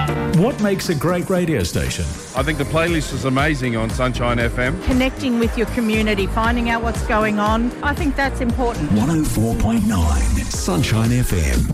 What makes a great radio station? I think the playlist is amazing on Sunshine FM. Connecting with your community, finding out what's going on. I think that's important. 104.9 Sunshine FM.